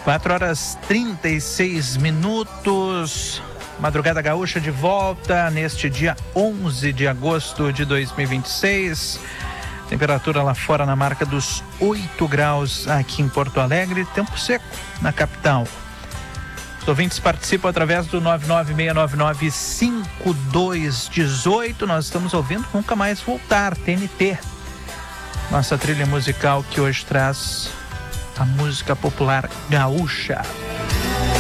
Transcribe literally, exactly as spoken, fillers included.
quatro horas e trinta e seis minutos. Madrugada Gaúcha de volta neste dia onze de agosto de dois mil e vinte e seis. Temperatura lá fora na marca dos oito graus aqui em Porto Alegre. Tempo seco na capital. Os ouvintes participam através do nove nove seis nove nove cinco dois um oito. Nós estamos ouvindo Nunca Mais Voltar, T N T. Nossa trilha musical que hoje traz a música popular gaúcha.